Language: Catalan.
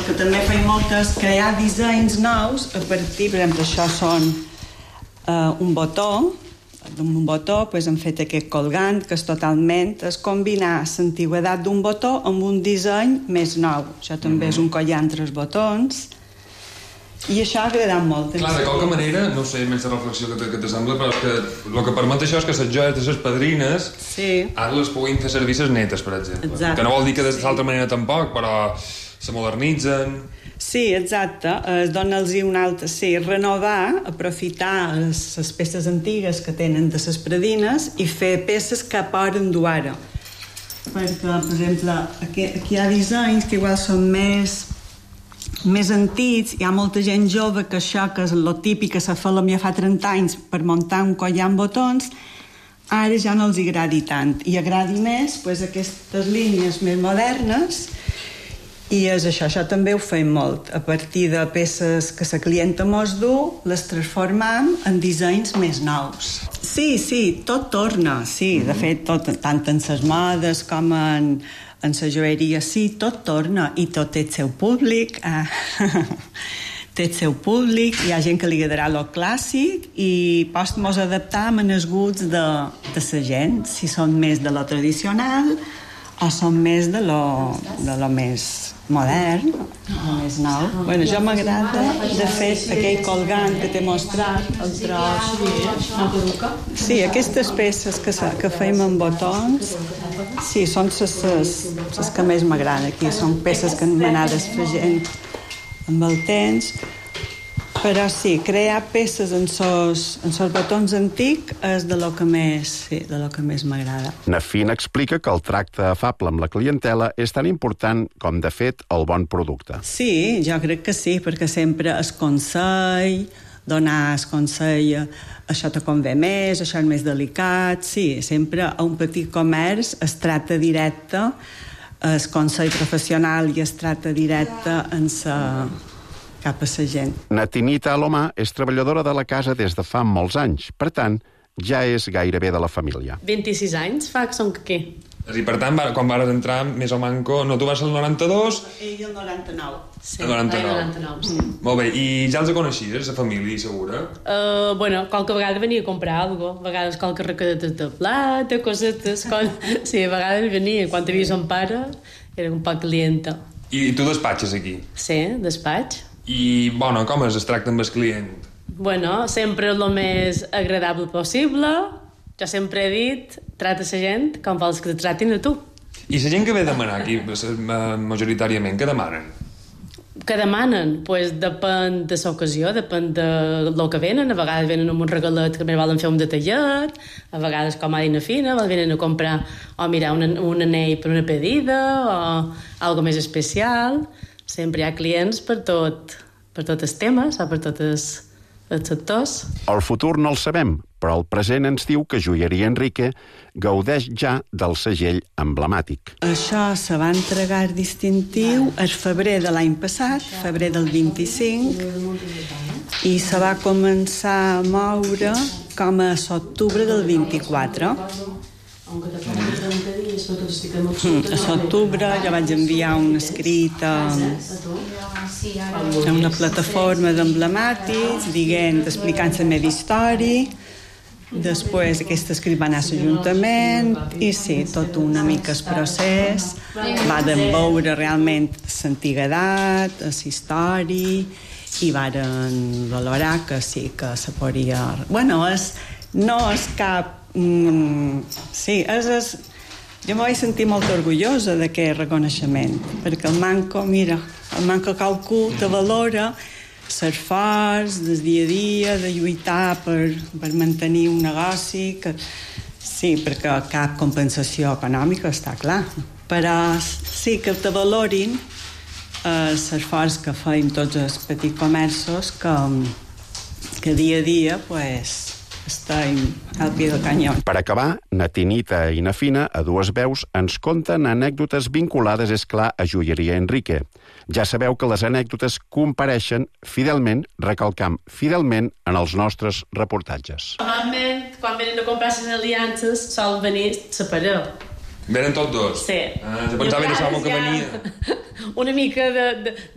que també feim molt és crear dissenys nous a partir, per exemple, això són un botó, d'un botó hem fet aquest colgant que és totalment és combinar l'antigüedat d'un botó amb un disseny més nou. Això també és un collar amb 3 botons i això ha agradat molt. Clar, de qualque manera, no sé, més de reflexió que te sembla, però és que el que permet això és que les joies de les padrines ara les puguin fer servir les netes, per exemple. Exacte. Que no vol dir que d'altra manera tampoc, però se modernitzen. Sí, exacte. Dona-los un altre... Sí, renovar, aprofitar les peces antigues que tenen de les predines i fer peces que poden dur ara. Perquè, per exemple, aquí hi ha dissenys que igual són més antics, hi ha molta gent jove que això, que és el típic que se fa fa 30 anys per muntar un collar amb botons, ara ja no els agradi tant. I agradi més aquestes línies més modernes. I és això també ho fem molt. A partir de peces que la clienta mos du, les transformam en dissenys més nous. Sí, tot torna, sí. De fet, tant en les modes com en la joieria, sí, tot torna. I tot té el seu públic. Té el seu públic, hi ha gent que li agradarà el clàssic i mos adaptam als gusts de la gent, si són més de lo tradicional o són més de lo més modern, o més nou. Bueno, jo m'agrada, de fet, aquell colgant que t'he mostrat, el tros. Sí, aquestes peces que feim amb botons, sí, són les que més m'agraden. Aquí són peces que m'han anat desfegent amb el temps, però sí, crear peces en els botons antics és de lo que més m'agrada. Nafina explica que el tracte afable amb la clientela és tan important com, de fet, el bon producte. Sí, jo crec que sí, perquè sempre es consell, donar el consell, això te convé més, això és més delicat, sí, sempre a un petit comerç es tracta directe, el consell professional i es tracta directe cap a la gent. Natinita Alomà és treballadora de la casa des de fa molts anys. Per tant, ja és gairebé de la família. 26 anys fa que som aquí. És a dir, per tant, quan vas entrar més o manco... No, tu vas el 92... Ell el 99. Sí, el 99. Sí. Molt bé, i ja els coneixies, la família, segura? Bueno, qualque vegada venia a comprar alguna cosa. A vegades qualque recadetes de plata, cosetes... Sí, a vegades venia. Quan havia son pare, era un poc clienta. I tu despatxes aquí? Sí, despatx. I, bueno, com es tracta amb el client? Bueno, sempre el més agradable possible. Jo sempre he dit, trata la gent com vols que te tratin a tu. I la gent que ve a demanar aquí, majoritàriament, què demanen? Què demanen? Pues depèn de l'ocasió, depèn de lo que venen. A vegades venen amb un regalet que més volen fer un detallet, a vegades, com ha dit Nafina, venen a comprar o mirar un anell per una pedida o algo més especial. Sempre hi ha clients per tots els temes o per tots els sectors. El futur no el sabem, però el present ens diu que Joieria Enrique gaudeix ja del segell emblemàtic. Això se va entregar distintiu el febrer de l'any passat, febrer del 25, i se va començar a moure com a l'octubre del 24. A l'octubre jo vaig enviar un escrit a una plataforma d'emblemàtics explicant la meva història. Després aquest escrit va anar a l'Ajuntament i sí, tot una mica el procés va veure realment l'antiguitat, la història i varen valorar que sí, que se podria... Bueno, no és cap... Sí, jo m'ho vaig sentir molt orgullosa d'aquest reconeixement, perquè el manco qualcú te valora l'esforç del dia a dia, de lluitar per mantenir un negoci, sí, perquè cap compensació econòmica, està clar, però sí que te valorin l'esforç que feim tots els petits comerços que dia a dia, pues, estem al pie del canyó. Per acabar, Natinita i Nafina, a dues veus, ens conten anècdotes vinculades, és clar, a Joieria Enrique. Ja sabeu que les anècdotes compareixen fidelment, recalcam fidelment, en els nostres reportatges. Normalment, quan venen a comprar les aliances, sol venir la parella. Venen tots dos? Sí. Jo pensava que era que venia. Una mica de